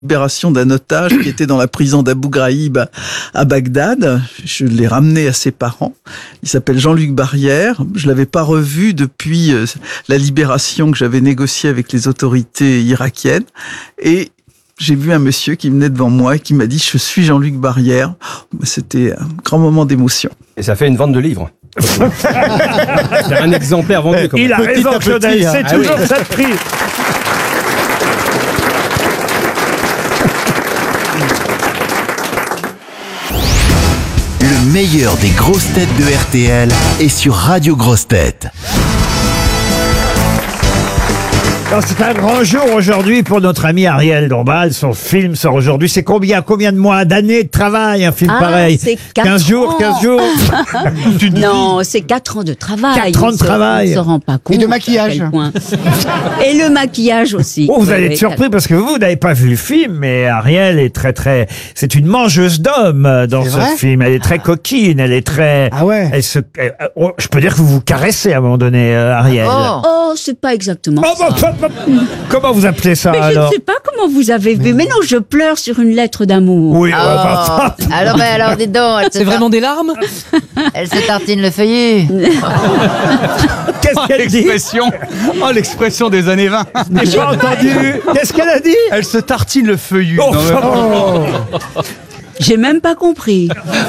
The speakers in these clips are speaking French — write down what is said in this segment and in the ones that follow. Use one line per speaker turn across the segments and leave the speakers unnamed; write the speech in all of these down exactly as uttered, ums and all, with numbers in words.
libération d'un otage qui était dans la prison d'Abu Ghraib à Bagdad. Je l'ai ramené à ses parents. Il s'appelle Jean-Luc Barrière. Je l'avais pas revu depuis la libération que j'avais négociée avec les autorités irakiennes. Et j'ai vu un monsieur qui venait devant moi et qui m'a dit « Je suis Jean-Luc Barrière ». C'était un grand moment d'émotion.
Et ça fait une vente de livres. C'est un exemplaire vendu. Comme
Il a
petit
raison, Claudel, c'est
ah
toujours
oui.
ça de prix.
Le meilleur des grosses têtes de R T L est sur Radio Grosses Têtes.
Alors, c'est un grand jour aujourd'hui pour notre ami Ariel Dombal. Son film sort aujourd'hui. C'est combien, combien de mois, d'années de travail, un film
Ah,
pareil?
c'est quatre
quinze jours,
ans.
quinze jours.
Non, c'est quatre ans de travail.
Quatre ans de
On se-
travail.
On ne se rend pas compte.
Et de maquillage.
à quel point. Et le maquillage aussi.
Oh, vous
Oui,
allez
oui,
être surpris parce que vous, vous n'avez pas vu le film, mais Ariel est très, très, c'est une mangeuse d'hommes euh, dans
C'est
ce
vrai
film. Elle est très coquine, elle est très,
Ah ouais.
elle se, elle- oh, je peux dire que vous vous caressez à un moment donné, euh, Ariel.
Oh, oh, c'est pas exactement
Oh,
ça.
bah, bah, bah, comment vous appelez ça
Mais je
alors?
ne sais pas comment vous avez vu. Mais non, je pleure sur une lettre d'amour.
Oui,
Oh.
euh, bah,
Alors, ben, alors, dites donc, elle se,
C'est vraiment des larmes?
elle se tartine le feuillu.
qu'est-ce qu'elle dit?
L'expression, oh l'expression des années vingt.
J'ai pas entendu. Qu'est-ce qu'elle a dit?
Elle se tartine le feuillu.
Oh,
Non, mais-
oh.
J'ai même pas compris.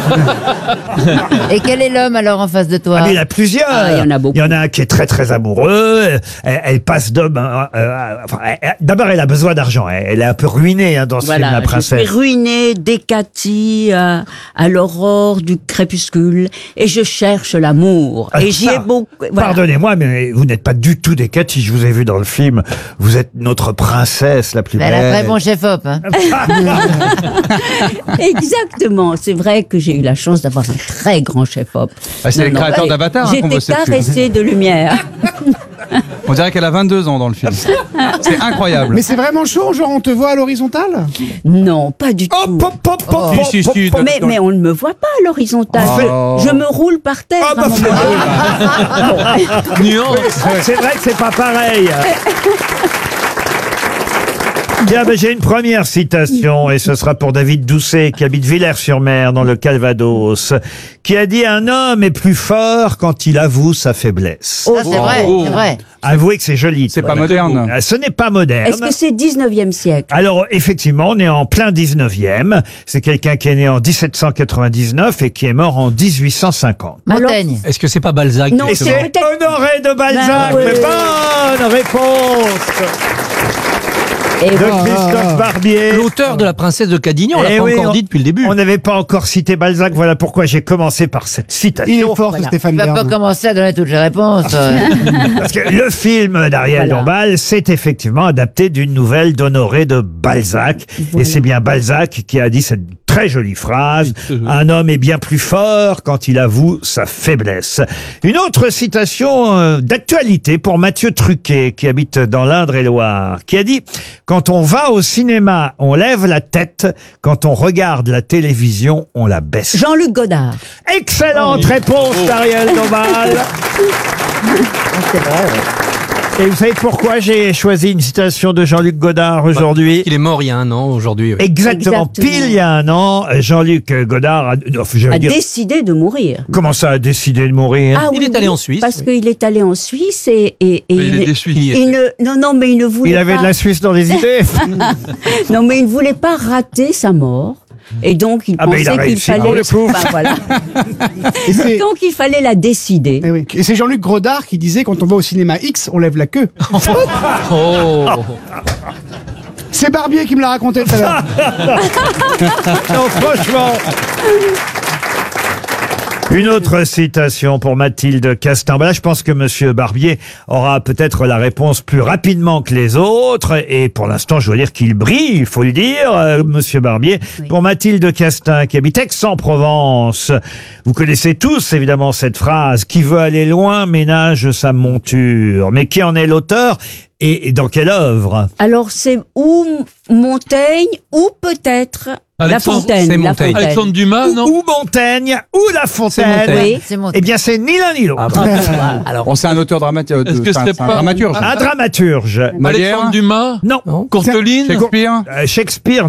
Et quel est l'homme alors en face de toi?
Ah, mais il y en a plusieurs.
Ah, il y en a beaucoup.
Il y en a un qui est très très amoureux. Elle, elle passe d'homme. hein, euh, enfin, elle- elle- D'abord, elle a besoin d'argent. Elle, elle est un peu ruinée hein, dans ce film, la
Voilà, je
princesse.
suis ruinée, décatie à, à l'aurore du crépuscule et je cherche l'amour.
Ah,
Et j'y
ça,
ai beaucoup. voilà.
Pardonnez-moi, mais vous n'êtes pas du tout des Cathy. Je vous ai vu dans le film. Vous êtes notre princesse la plus
Elle a
belle.
très bon chef-op. Hein.
Exactement. C'est vrai que j'ai eu la chance d'avoir un très grand chef-op.
Ah, c'est
Non,
les
non,
créateurs
ouais,
d'Avatar, hein, qu'on
J'étais
bossait dessus.
caressée de lumière.
On dirait qu'elle a vingt-deux ans dans le film. C'est incroyable.
Mais c'est vraiment chaud, genre on te voit à l'horizontale?
Non, pas du tout.
Oh, pop, pop, pop, pop,
Si, si, si,
pop,
de-
Mais, mais on ne me voit pas à l'horizontale.
Oh.
Je me roule par terre.
Ah, bah,
à un moment donné.
Nuance.
C'est vrai que c'est pas pareil. Bien, ben, j'ai une première citation et ce sera pour David Doucet qui habite Villers-sur-Mer dans le Calvados, qui a dit: un homme est plus fort quand il avoue sa faiblesse.
Oh,
Ça, c'est vrai,
Oh.
c'est vrai.
Avouez que c'est joli.
C'est pas
Voilà.
moderne.
Euh, Ce n'est pas moderne.
Est-ce que c'est dix-neuvième siècle?
Alors, effectivement, on est en plein dix-neuvième. C'est quelqu'un qui est né en dix-sept cent quatre-vingt-dix-neuf et qui est mort en dix-huit cent cinquante.
Montaigne.
Est-ce que c'est pas Balzac?
Non,
Et
c'est
c'est
peut-être-
Honoré de Balzac.
Ben oui.
Mais bonne réponse
Et
de
voilà.
Christophe Barbier.
L'auteur de La Princesse de Cadignan, on l'a
Eh
pas
oui,
encore
on-
dit depuis le début.
On n'avait pas encore cité Balzac, voilà pourquoi j'ai commencé par cette citation.
Il est fort, ce Stéphane
Tu vas pas
Bern.
commencer à donner toutes les réponses. euh.
Parce que le film d'Ariel
Voilà.
Dombal, c'est effectivement adapté d'une nouvelle d'Honoré de Balzac. Et c'est bien Balzac qui a dit cette très jolie phrase: un homme est bien plus fort quand il avoue sa faiblesse. Une autre citation euh, d'actualité pour Mathieu Truquet, qui habite dans l'Indre-et-Loire, qui a dit: quand on va au cinéma, on lève la tête. Quand on regarde la télévision, on la baisse.
Jean-Luc Godard.
Excellente réponse d'Ariel Dombal. Et vous savez pourquoi j'ai choisi une citation de Jean-Luc Godard aujourd'hui?
Il est mort il y a un an aujourd'hui. oui.
Exactement,
Exactement.
pile il y a un an, Jean-Luc Godard a, non, j'allais
A
dire,
décidé de mourir.
comment ça a décidé de mourir?
Ah
Il
oui,
est allé
oui,
en Suisse,
Parce
oui.
qu'il est allé en Suisse et, et, et
Il est déçu.
il ne, non, non, mais il ne voulait
Il avait
pas,
de la Suisse dans les idées.
non, mais il ne voulait pas rater sa mort. Et donc, il
Ah, ben, il a
pensait qu'il
réussi,
fallait,
on le prouve.
Ben, voilà.
Et c'est
Donc, il fallait la décider.
eh oui. Et c'est Jean-Luc Grodard qui disait quand on va au cinéma X, on lève la queue.
Oh.
C'est Barbier qui me l'a raconté tout à l'heure.
Non, franchement. Une autre citation pour Mathilde Castin. Ben là, je pense que Monsieur Barbier aura peut-être la réponse plus rapidement que les autres. Et pour l'instant, je dois dire qu'il brille, il faut le dire, euh, Monsieur Barbier.
Oui.
Pour Mathilde Castin, qui habite Aix-en-Provence. Vous connaissez tous, évidemment, cette phrase: qui veut aller loin ménage sa monture. Mais qui en est l'auteur et, et dans quelle œuvre?
Alors, c'est ou Montaigne ou peut-être La
Alexandre-
Fontaine.
c'est
La
Montaigne.
Fontaine.
Alexandre Dumas,
Ou,
non?
ou Montaigne, ou La Fontaine.
Montaigne.
Oui.
C'est mon.
Eh bien, c'est ni l'un ni l'autre.
Ah bah, alors,
Bon, c'est un auteur dramatique.
Est-ce que ce serait
un
pas-
dramaturge.
Un dramaturge.
Molière,
Alexandre Dumas?
Non.
Non. Courteline?
Shakespeare.
Euh, Shakespeare,